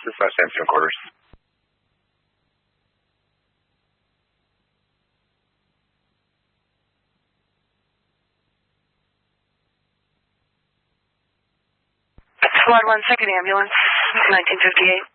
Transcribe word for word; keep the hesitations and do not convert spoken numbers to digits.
This is West Hampton quarters. Squad one, second ambulance, nineteen fifty-eight.